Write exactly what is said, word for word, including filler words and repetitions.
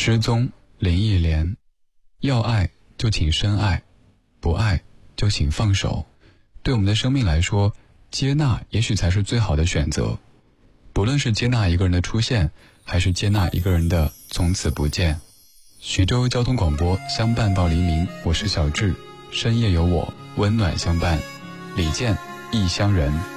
失踪，林忆莲。要爱就请深爱，不爱就请放手。对我们的生命来说，接纳也许才是最好的选择。不论是接纳一个人的出现，还是接纳一个人的从此不见。徐州交通广播，相伴到黎明，我是小智，深夜有我，温暖相伴。李健，异乡人。